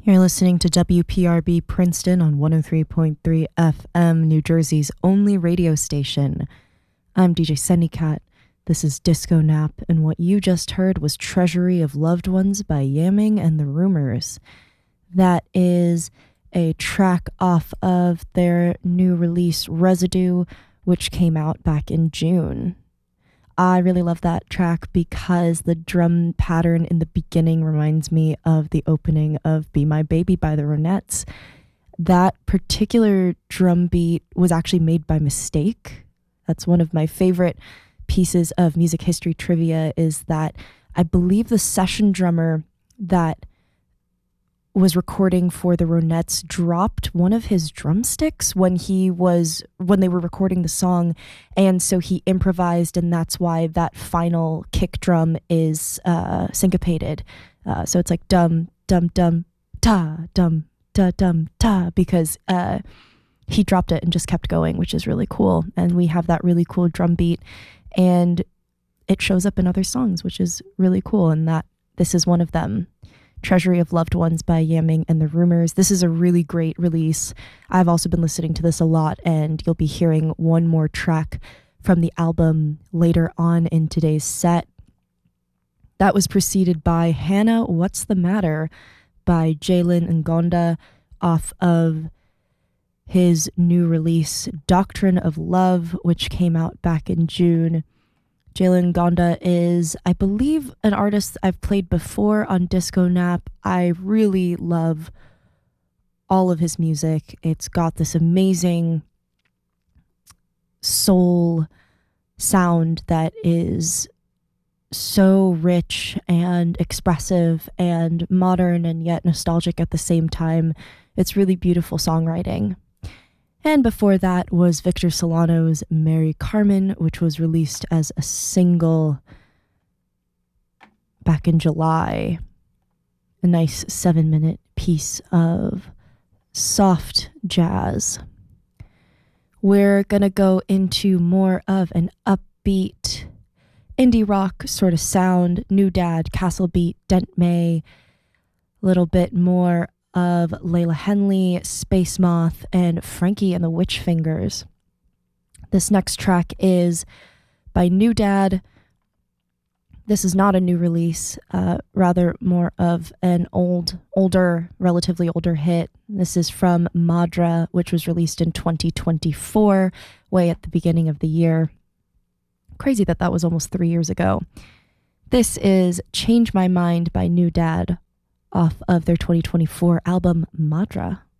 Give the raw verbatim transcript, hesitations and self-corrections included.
You're listening to W P R B Princeton on one oh three point three F M, New Jersey's only radio station. I'm D J Sendicat. This is Disco Nap, and what you just heard was Treasury of Loved Ones by Yamming and the Rumors. That is a track off of their new release, Residue, which came out back in June. I really love that track because the drum pattern in the beginning reminds me of the opening of Be My Baby by the Ronettes. That particular drum beat was actually made by mistake. That's one of my favorite pieces of music history trivia, is that I believe the session drummer that was recording for the Ronettes dropped one of his drumsticks when he was when they were recording the song, and so he improvised, and that's why that final kick drum is uh, syncopated. Uh, so it's like dum dum dum ta dum da dum ta, because uh, he dropped it and just kept going, which is really cool. And we have that really cool drum beat, and it shows up in other songs, which is really cool. And that this is one of them. Treasury of Loved Ones by Yamming and the Rumors. This is a really great release. I've also been listening to this a lot, and you'll be hearing one more track from the album later on in today's set. That was preceded by Hannah, What's the Matter by Jalen Ngonda off of his new release, Doctrine of Love, which came out back in June. Jalen Ngonda is, I believe, an artist I've played before on Disco Nap. I really love all of his music. It's got this amazing soul sound that is so rich and expressive and modern and yet nostalgic at the same time. It's really beautiful songwriting. And before that was Victor Solano's Mary Carmen, which was released as a single back in July. A nice seven-minute piece of soft jazz. We're going to go into more of an upbeat indie rock sort of sound. New Dad, Castle Beat, Dent May, a little bit more of Layla Henley, Space Moth, and Frankie and the Witch Fingers. This next track is by New Dad. This is not a new release, uh, rather more of an old, older, relatively older hit. This is from Madra, which was released in twenty twenty-four, way at the beginning of the year. Crazy that that was almost three years ago. This is Change My Mind by New Dad, off of their twenty twenty-four album, Madra.